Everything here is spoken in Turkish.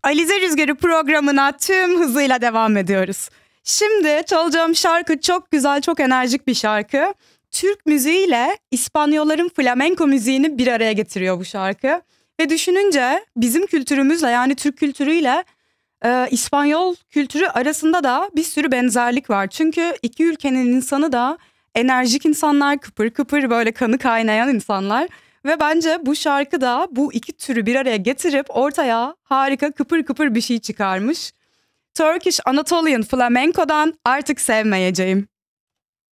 Alize Rüzgarı programına tüm hızıyla devam ediyoruz. Şimdi çalacağım şarkı çok güzel, çok enerjik bir şarkı. Türk müziğiyle İspanyolların flamenko müziğini bir araya getiriyor bu şarkı. Ve düşününce bizim kültürümüzle, yani Türk kültürüyle İspanyol kültürü arasında da bir sürü benzerlik var. Çünkü iki ülkenin insanı da enerjik insanlar, kıpır kıpır böyle kanı kaynayan insanlar. Ve bence bu şarkı da bu iki türü bir araya getirip ortaya harika kıpır kıpır bir şey çıkarmış. Turkish Anatolian Flamenco'dan Artık Sevmeyeceğim.